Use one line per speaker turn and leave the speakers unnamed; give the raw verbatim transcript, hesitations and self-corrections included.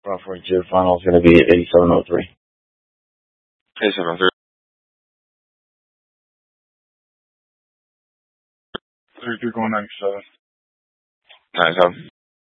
Route forty-two, final is going to be eighty-seven oh three.
eighty-seven oh three.
thirty-three going ninety-seven.
ninety-seven.